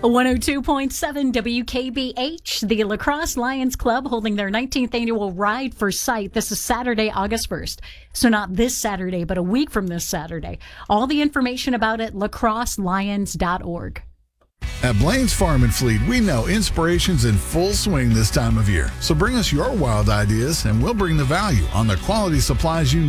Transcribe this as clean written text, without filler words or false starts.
102.7 WKBH, the Lacrosse Lions Club holding their 19th annual Ride for Sight. This is Saturday, August 1st. So not this Saturday, but a week from this Saturday. All the information about it, lacrosselions.org. At Blaine's Farm and Fleet, we know inspiration's in full swing this time of year. So bring us your wild ideas and we'll bring the value on the quality supplies you